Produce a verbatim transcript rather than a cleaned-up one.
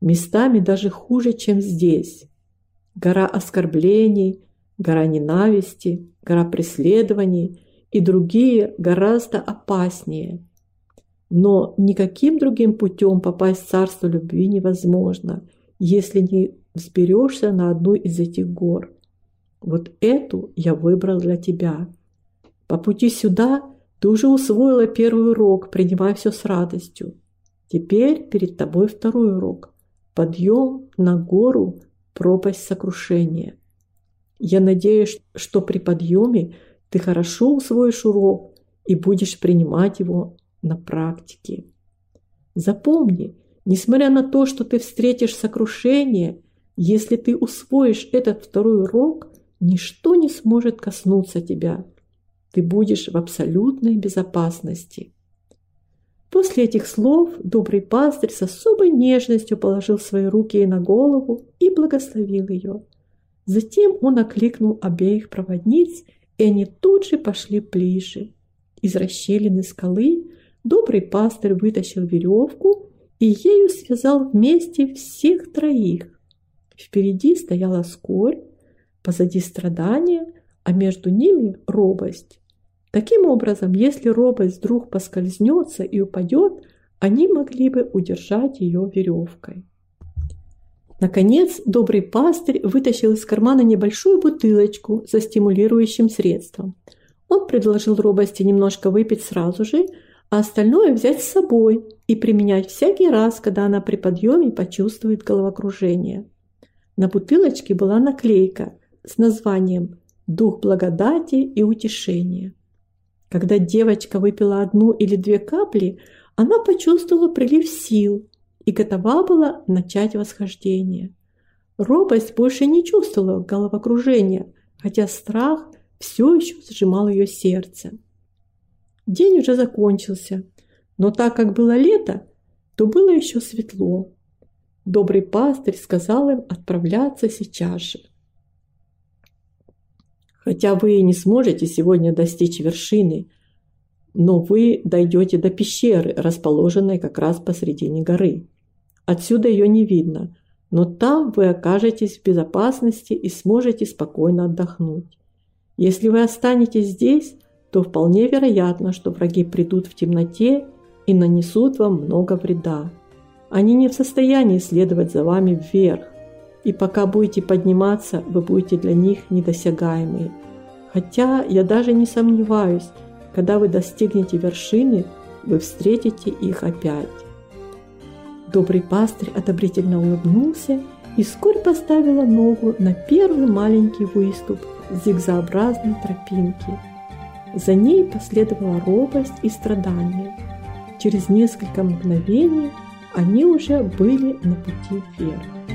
местами даже хуже, чем здесь. Гора оскорблений, гора ненависти, гора преследований и другие гораздо опаснее. Но никаким другим путем попасть в царство любви невозможно, если не взберешься на одну из этих гор. Вот эту я выбрал для тебя. По пути сюда ты уже усвоила первый урок, принимай все с радостью. Теперь перед тобой второй урок. Подъем на гору, пропасть сокрушения. Я надеюсь, что при подъеме ты хорошо усвоишь урок и будешь принимать его на практике. Запомни, несмотря на то, что ты встретишь сокрушение, если ты усвоишь этот второй урок, ничто не сможет коснуться тебя. Ты будешь в абсолютной безопасности. После этих слов добрый пастырь с особой нежностью положил свои руки ей на голову и благословил ее. Затем он окликнул обеих проводниц, и они тут же пошли ближе. Из расщелины скалы добрый пастырь вытащил веревку и ею связал вместе всех троих. Впереди стояла скорбь, позади страдания, а между ними робость. Таким образом, если робость вдруг поскользнется и упадет, они могли бы удержать ее веревкой. Наконец, добрый пастырь вытащил из кармана небольшую бутылочку со стимулирующим средством. Он предложил робости немножко выпить сразу же, а остальное взять с собой и применять всякий раз, когда она при подъеме почувствует головокружение. На бутылочке была наклейка с названием «Дух благодати и утешения». Когда девочка выпила одну или две капли, она почувствовала прилив сил и готова была начать восхождение. Робость больше не чувствовала головокружения, хотя страх все еще сжимал ее сердце. День уже закончился, но так как было лето, то было еще светло. Добрый пастырь сказал им отправляться сейчас же. Хотя вы и не сможете сегодня достичь вершины, но вы дойдете до пещеры, расположенной как раз посредине горы. Отсюда ее не видно, но там вы окажетесь в безопасности и сможете спокойно отдохнуть. Если вы останетесь здесь, то вполне вероятно, что враги придут в темноте и нанесут вам много вреда. Они не в состоянии следовать за вами вверх, и пока будете подниматься, вы будете для них недосягаемые. Хотя я даже не сомневаюсь, когда вы достигнете вершины, вы встретите их опять. Добрый пастырь одобрительно улыбнулся и вскоре поставила ногу на первый маленький выступ зигзообразной тропинки. За ней последовала робость и страдание. Через несколько мгновений они уже были на пути вверх.